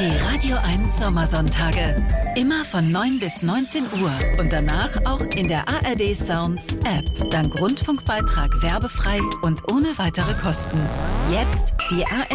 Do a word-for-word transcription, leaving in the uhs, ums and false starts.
Die Radio eins Sommersonntage. Immer von neun bis neunzehn Uhr und danach auch in der A R D Sounds App. Dank Rundfunkbeitrag werbefrei und ohne weitere Kosten. Jetzt die A R D